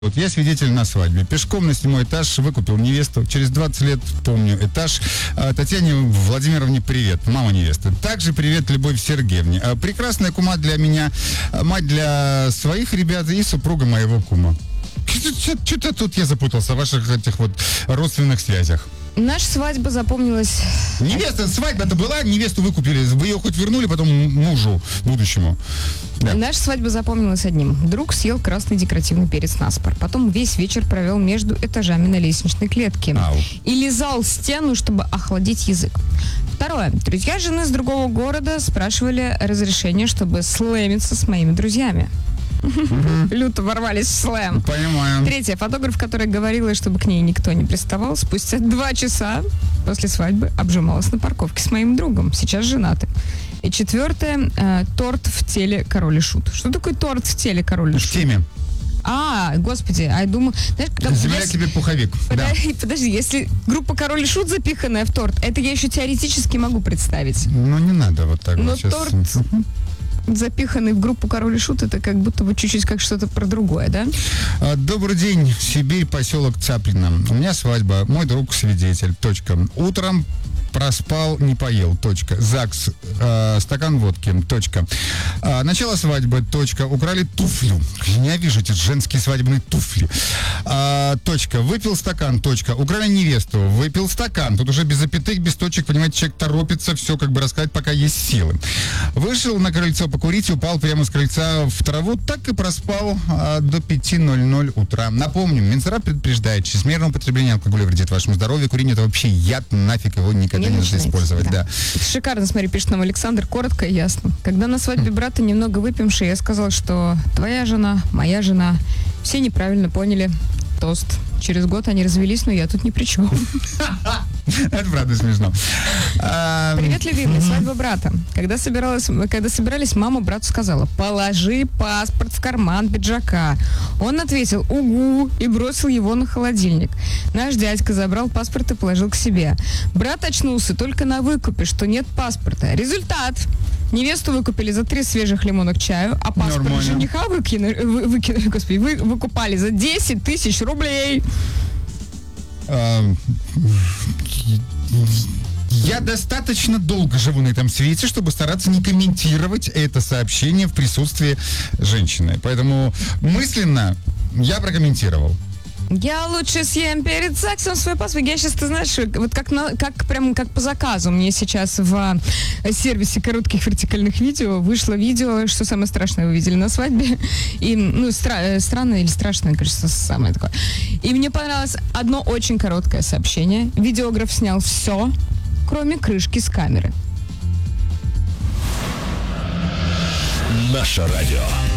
Вот я свидетель на свадьбе. Пешком на 7-й этаж выкупил невесту. Через 20 лет помню этаж. Татьяне Владимировне привет, мама невесты. Также привет Любовь Сергеевне. Прекрасная кума для меня, мать для своих ребят и супруга моего кума. Что-то тут я запутался в ваших этих вот родственных связях. Наша свадьба запомнилась... Невеста, свадьба-то была, невесту выкупили. Вы ее хоть вернули потом мужу будущему. Да. Наша свадьба запомнилась одним. Друг съел красный декоративный перец наспор. Потом весь вечер провел между этажами на лестничной клетке. И лизал стену, чтобы охладить язык. Второе. Друзья жены с другого города спрашивали разрешение, чтобы слэмиться с моими друзьями. Люто ворвались в слэм. Понимаю. Третье. Фотограф, которая говорила, чтобы к ней никто не приставал, спустя 2 часа после свадьбы обжималась на парковке с моим другом. Сейчас женаты. И четвертое. Торт в теле Король и Шут. Что такое торт в теле Король и Шут? В теме. Господи, я думаю... Знаешь, Земля тебе пуховик. Подожди, если группа Король и Шут запиханная в торт, это я еще теоретически могу представить. Ну, не надо вот так но вот сейчас. Торт, запиханный в группу Король и Шут, это как будто бы чуть-чуть как что-то про другое, да? Добрый день, Сибирь, поселок Цаплино. У меня свадьба, мой друг свидетель. Точка. Утром проспал, не поел. Точка. ЗАГС. Стакан водки. Точка. Начало свадьбы. Точка. Украли туфлю. Ненавижу эти женские свадебные туфли. Точка. Выпил стакан. Точка. Украли невесту. Выпил стакан. Тут уже без запятых, без точек, понимаете, человек торопится все как бы рассказать, пока есть силы. Вышел на крыльцо покурить, упал прямо с крыльца в траву, так и проспал до 5:00 утра. Напомним, Минздрав предупреждает, чрезмерное употребление алкоголя вредит вашему здоровью. Курение — это вообще яд, нафиг его никогда не нужно использовать. Да. Шикарно, смотри, пишет нам Александр, коротко и ясно. Когда на свадьбе брата немного выпивший, я сказал, что твоя жена, моя жена, все неправильно поняли тост. Через год они развелись, но я тут ни при чем. Это правда смешно. Привет, любимый, свадьба брата. Когда собирались, мама брату сказала: положи паспорт в карман пиджака. Он ответил: угу, и бросил его на холодильник. Наш дядька забрал паспорт и положил к себе. Брат очнулся только на выкупе, что нет паспорта. Результат: невесту выкупили за 3 свежих лимона к чаю, а паспорт Нормально. жениха выкупали за 10 000 рублей. Я достаточно долго живу на этом свете, чтобы стараться не комментировать это сообщение в присутствии женщины. Поэтому мысленно я прокомментировал. Я лучше съем перед сексом свой паспорт. Я сейчас, ты знаешь, вот как по заказу мне сейчас в сервисе коротких вертикальных видео вышло видео, что самое страшное вы видели на свадьбе. И, странное или страшное, кажется, самое такое. И мне понравилось одно очень короткое сообщение. Видеограф снял все, кроме крышки с камеры. Наше радио.